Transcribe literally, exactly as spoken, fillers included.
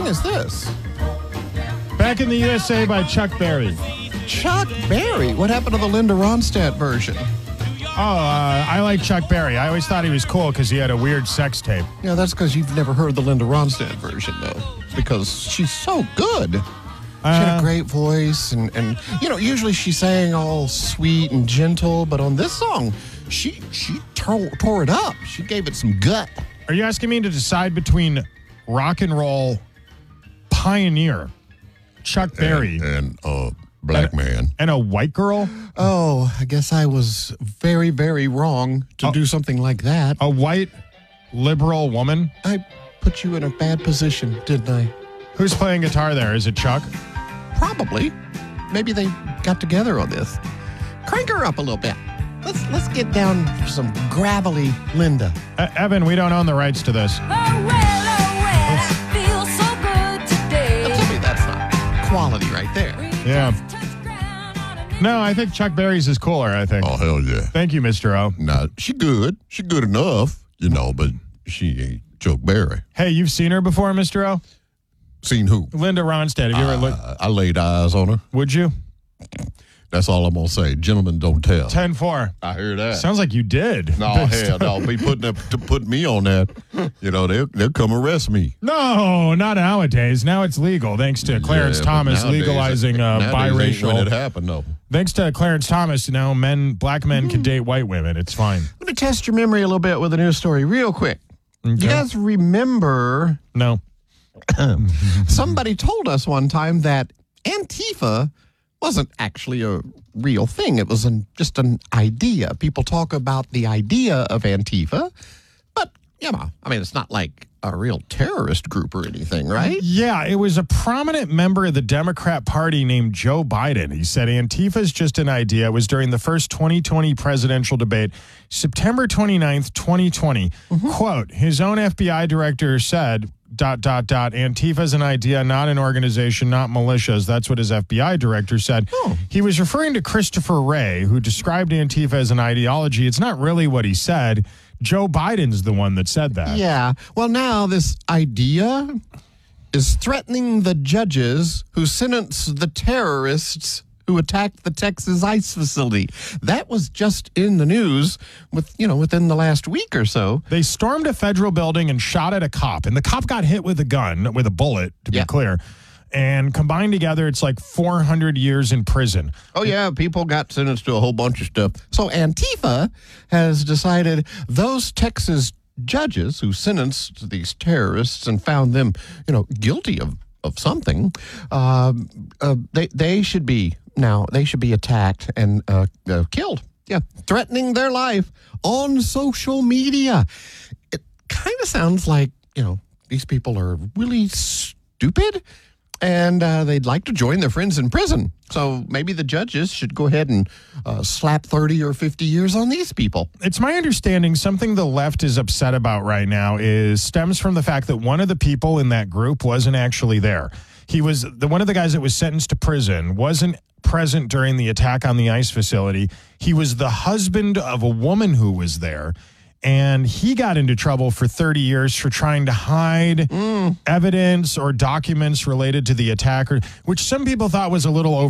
is this? Back in the U S A by Chuck Berry. Chuck Berry. What happened to the Linda Ronstadt version? Oh, uh, I like Chuck Berry. I always thought he was cool because he had a weird sex tape. Yeah, that's because you've never heard the Linda Ronstadt version, though, because she's so good. She had Uh, a great voice, and, and you know, usually she sang all sweet and gentle, but on this song, she she tore, tore it up. She gave it some gut. Are you asking me to decide between rock and roll pioneer Chuck Berry And, and uh, black man. and a white girl? Oh, I guess I was very, very wrong to Oh. do something like that. A white liberal woman? I put you in a bad position, didn't I? Who's playing guitar there? Is it Chuck? Probably. Maybe they got together on this. Crank her up a little bit. Let's let's get down for some gravelly Linda. Uh, Evan, we don't own the rights to this. Oh, well, oh, well, I feel so good today. Now tell me that's not quality right there. Yeah. No, I think Chuck Berry's is cooler, I think. Oh, hell yeah. Thank you, Mister O. Nah, she good. She good enough, you know, but she ain't Chuck Berry. Hey, you've seen her before, Mister O? Seen who? Linda Ronstadt. Have you ever looked? Uh, I laid eyes on her. Would you? That's all I'm going to say. Gentlemen don't tell. ten four. I hear that. Sounds like you did. No, hell no. Be putting up, to put me on that. You know, they'll, they'll come arrest me. No, not nowadays. Now it's legal thanks to Clarence Yeah, but Thomas nowadays- legalizing uh, nowadays ain't when it biracial. happened, though. Thanks to Clarence Thomas, now men, black men can date white women. It's fine. I'm going to test your memory a little bit with a news story real quick. Okay. You guys remember No. somebody told us one time that Antifa wasn't actually a real thing. It was an, just an idea. People talk about the idea of Antifa, but, you know, I mean, it's not like a real terrorist group or anything, right? Yeah, it was a prominent member of the Democrat Party named Joe Biden. He said Antifa is just an idea. It was during the first twenty twenty presidential debate, September twenty-ninth, twenty twenty. Mm-hmm. Quote, his own F B I director said, dot, dot, dot, Antifa is an idea, not an organization, not militias. That's what his F B I director said. Oh. He was referring to Christopher Wray, who described Antifa as an ideology. It's not really what he said. Joe Biden's the one that said that. Yeah. Well, now this idea is threatening the judges who sentenced the terrorists who attacked the Texas ICE facility. That was just in the news with, you know, within the last week or so. They stormed a federal building and shot at a cop, and the cop got hit with a gun, with a bullet, to Yeah. be clear. And combined together, it's like four hundred years in prison. Oh, yeah, people got sentenced to a whole bunch of stuff. So Antifa has decided those Texas judges who sentenced these terrorists and found them, you know, guilty of, of something, uh, uh, they, they should be, now, they should be attacked and uh, uh, killed. Yeah, threatening their life on social media. It kind of sounds like, you know, these people are really stupid. And uh, they'd like to join their friends in prison. So maybe the judges should go ahead and uh, slap thirty or fifty years on these people. It's my understanding something the left is upset about right now is stems from the fact that one of the people in that group wasn't actually there. He was the one of the guys that was sentenced to prison wasn't present during the attack on the ICE facility. He was the husband of a woman who was there. And he got into trouble for thirty years for trying to hide mm. evidence or documents related to the attacker, which some people thought was a little over.